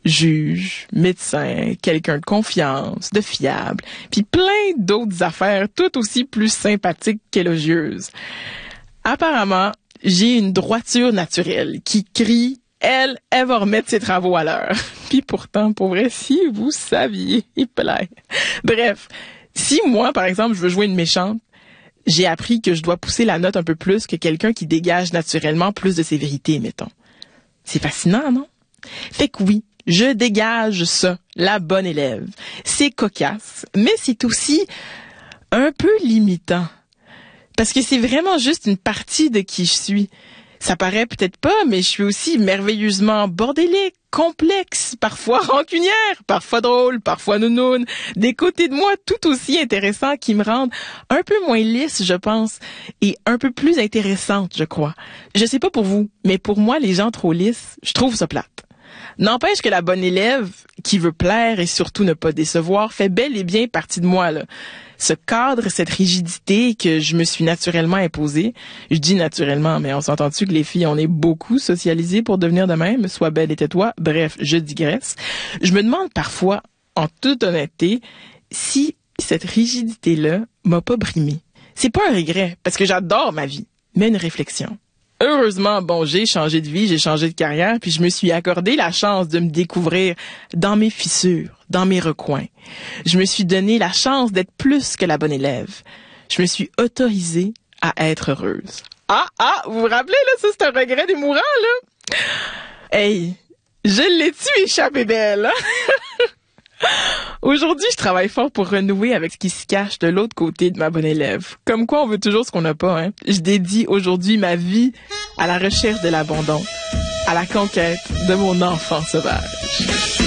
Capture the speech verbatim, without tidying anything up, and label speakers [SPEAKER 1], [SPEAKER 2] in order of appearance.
[SPEAKER 1] juge, médecin, quelqu'un de confiance, de fiable, puis plein d'autres affaires tout aussi plus sympathiques qu'élogieuses. Apparemment, j'ai une droiture naturelle qui crie « Elle, elle va remettre ses travaux à l'heure. » Puis pourtant, pour vrai, si vous saviez, il plaît. Bref, si moi, par exemple, je veux jouer une méchante, j'ai appris que je dois pousser la note un peu plus que quelqu'un qui dégage naturellement plus de ses vérités, mettons. C'est fascinant, non? Fait que oui, je dégage ça, la bonne élève. C'est cocasse, mais c'est aussi un peu limitant. Parce que c'est vraiment juste une partie de qui je suis. Ça paraît peut-être pas, mais je suis aussi merveilleusement bordélique, complexe, parfois rancunière, parfois drôle, parfois nounoune. Des côtés de moi tout aussi intéressants qui me rendent un peu moins lisse, je pense, et un peu plus intéressante, je crois. Je sais pas pour vous, mais pour moi, les gens trop lisses, je trouve ça plate. N'empêche que la bonne élève, qui veut plaire et surtout ne pas décevoir, fait bel et bien partie de moi, là. Ce cadre, cette rigidité que je me suis naturellement imposée. Je dis naturellement, mais on s'entend-tu que les filles, on est beaucoup socialisées pour devenir de même? Sois belle et tais-toi. Bref, je digresse. Je me demande parfois, en toute honnêteté, si cette rigidité-là m'a pas brimée. C'est pas un regret, parce que j'adore ma vie, mais une réflexion. Heureusement, bon, j'ai changé de vie, j'ai changé de carrière, puis je me suis accordé la chance de me découvrir dans mes fissures, dans mes recoins. Je me suis donné la chance d'être plus que la bonne élève. Je me suis autorisée à être heureuse. Ah, ah, vous vous rappelez, là, ça c'est un regret des mourants, là? Hey, je l'ai-tu échappé belle, hein? Aujourd'hui, je travaille fort pour renouer avec ce qui se cache de l'autre côté de ma bonne élève. Comme quoi, on veut toujours ce qu'on n'a pas, hein. Je dédie aujourd'hui ma vie à la recherche de l'abondance, à la conquête de mon enfant sauvage.